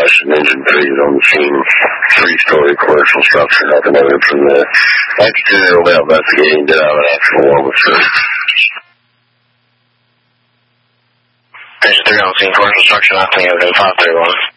crashed, and engine 3 is on the scene. 3-story commercial structure, nothing evidence from the exterior without investigating. Did have an actual warrant with search. Engine 3 on the scene, commercial structure, nothing evidence, 531.